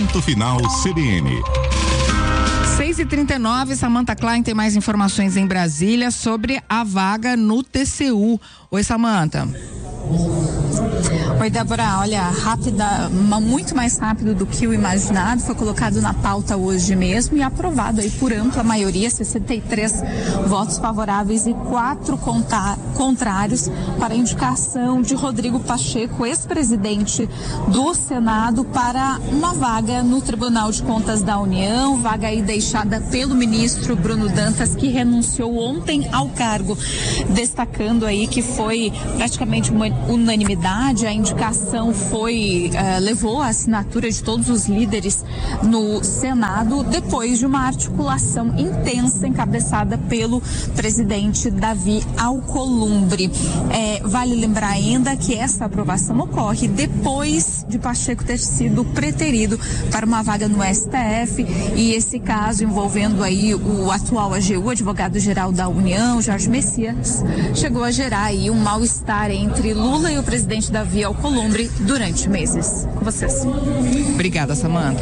Ponto Final CBN. 6h39, Samantha Klein tem mais informações em Brasília sobre a vaga no TCU. Oi, Samantha. Oi, Débora, olha, muito mais rápido do que o imaginado, foi colocado na pauta hoje mesmo e aprovado aí por ampla maioria, 63 votos favoráveis e 4 contrários para a indicação de Rodrigo Pacheco, ex-presidente do Senado, para uma vaga no Tribunal de Contas da União, vaga aí deixada pelo ministro Bruno Dantas, que renunciou ontem ao cargo, destacando aí que foi praticamente uma unanimidade, a indicação levou a assinatura de todos os líderes no Senado, depois de uma articulação intensa encabeçada pelo presidente Davi Alcolumbre. Vale lembrar ainda que essa aprovação ocorre depois de Pacheco ter sido preterido para uma vaga no STF, e esse caso envolvendo aí o atual AGU, advogado-geral da União, Jorge Messias, chegou a gerar aí um mal-estar entre Lula e o presidente Davi Alcolumbre durante meses. Com vocês. Obrigada, Samantha.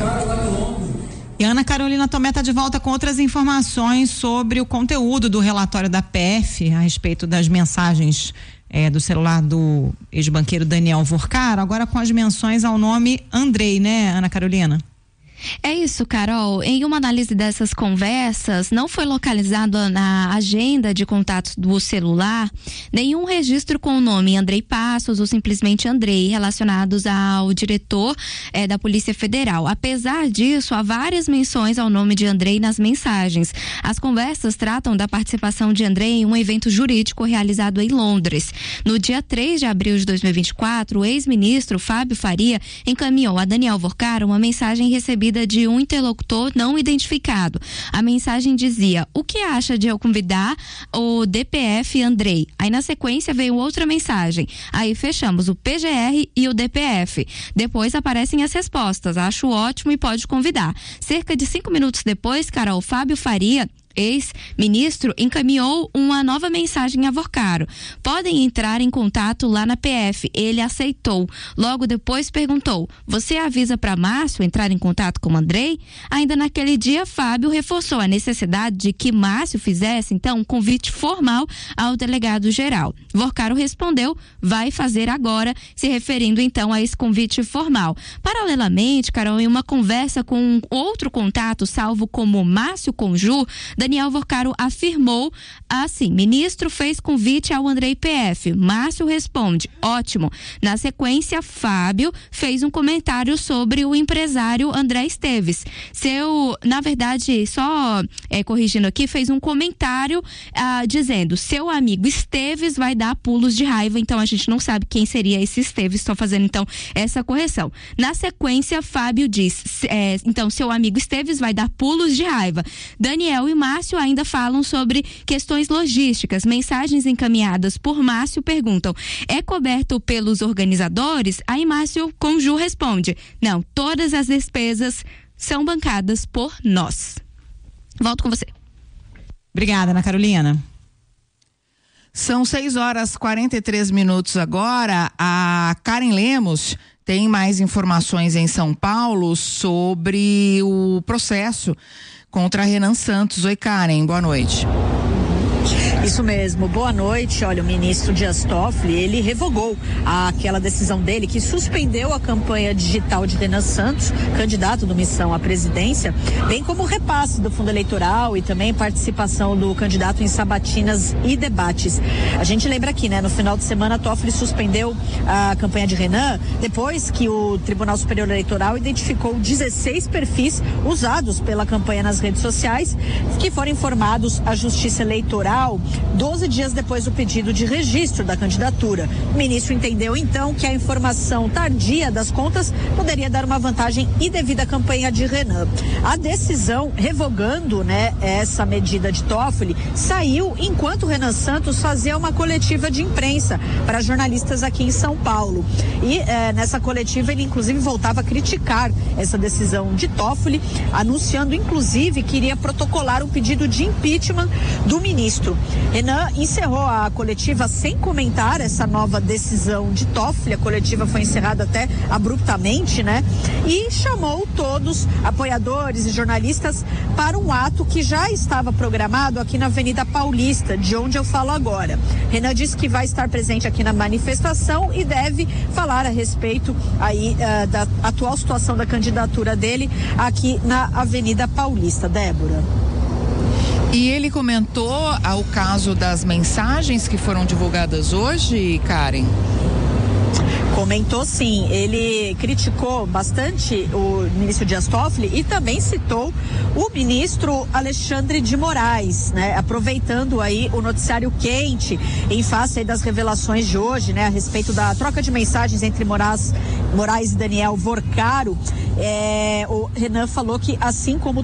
E Ana Carolina Tomé está de volta com outras informações sobre o conteúdo do relatório da PF a respeito das mensagens do celular do ex-banqueiro Daniel Vorcaro, agora com as menções ao nome Andrei, né, Ana Carolina? É isso, Carol. Em uma análise dessas conversas, não foi localizado na agenda de contatos do celular nenhum registro com o nome Andrei Passos ou simplesmente Andrei relacionados ao diretor da Polícia Federal. Apesar disso, há várias menções ao nome de Andrei nas mensagens. As conversas tratam da participação de Andrei em um evento jurídico realizado em Londres. No dia 3 de abril de 2024, o ex-ministro Fábio Faria encaminhou a Daniel Vorcaro uma mensagem recebida de um interlocutor não identificado. A mensagem dizia: o que acha de eu convidar o DPF Andrei? Aí na sequência veio outra mensagem. Aí fechamos o PGR e o DPF. Depois aparecem as respostas. Acho ótimo e pode convidar. Cerca de 5 minutos depois, Carol, Fábio Faria, ex-ministro, encaminhou uma nova mensagem a Vorcaro. Podem entrar em contato lá na PF. Ele aceitou. Logo depois perguntou: você avisa para Márcio entrar em contato com o Andrei? Ainda naquele dia, Fábio reforçou a necessidade de que Márcio fizesse, então, um convite formal ao delegado-geral. Vorcaro respondeu: vai fazer agora, se referindo então a esse convite formal. Paralelamente, Carol, em uma conversa com outro contato, salvo como Márcio Conjur, Daniel Vorcaro afirmou assim: ministro fez convite ao Andrei PF. Márcio responde: ótimo. Na sequência, Fábio fez um comentário sobre o empresário André Esteves. Na verdade, só corrigindo aqui, fez um comentário dizendo: seu amigo Esteves vai dar pulos de raiva. Então a gente não sabe quem seria esse Esteves. Estou fazendo então essa correção. Na sequência, Fábio diz: então seu amigo Esteves vai dar pulos de raiva. Daniel e Márcio ainda falam sobre questões logísticas. Mensagens encaminhadas por Márcio perguntam: é coberto pelos organizadores? Aí Márcio Conjur responde: não, todas as despesas são bancadas por nós. Volto com você. Obrigada, Ana Carolina. São 6h43 agora. A Karen Lemos tem mais informações em São Paulo sobre o processo contra Renan Santos. Oi, Karen, boa noite. Isso mesmo, boa noite. Olha, o ministro Dias Toffoli, ele revogou aquela decisão dele que suspendeu a campanha digital de Renan Santos, candidato do Missão à presidência, bem como o repasse do fundo eleitoral e também participação do candidato em sabatinas e debates. A gente lembra aqui, né, no final de semana, Toffoli suspendeu a campanha de Renan depois que o Tribunal Superior Eleitoral identificou 16 perfis usados pela campanha nas redes sociais que foram informados à Justiça Eleitoral 12 dias depois do pedido de registro da candidatura. O ministro entendeu então que a informação tardia das contas poderia dar uma vantagem indevida à campanha de Renan. A decisão revogando, né, essa medida de Toffoli saiu enquanto Renan Santos fazia uma coletiva de imprensa para jornalistas aqui em São Paulo. E nessa coletiva ele inclusive voltava a criticar essa decisão de Toffoli, anunciando inclusive que iria protocolar um pedido de impeachment do ministro. ministro. Renan encerrou a coletiva sem comentar essa nova decisão de Toffoli. A coletiva foi encerrada até abruptamente, né? E chamou todos, apoiadores e jornalistas, para um ato que já estava programado aqui na Avenida Paulista, de onde eu falo agora. Renan disse que vai estar presente aqui na manifestação e deve falar a respeito aí da atual situação da candidatura dele aqui na Avenida Paulista. Débora. E ele comentou o caso das mensagens que foram divulgadas hoje, Karen? Comentou sim, ele criticou bastante o ministro Dias Toffoli e também citou o ministro Alexandre de Moraes, né? Aproveitando aí o noticiário quente em face aí das revelações de hoje, né? A respeito da troca de mensagens entre Moraes e Daniel Vorcaro, o Renan falou que assim como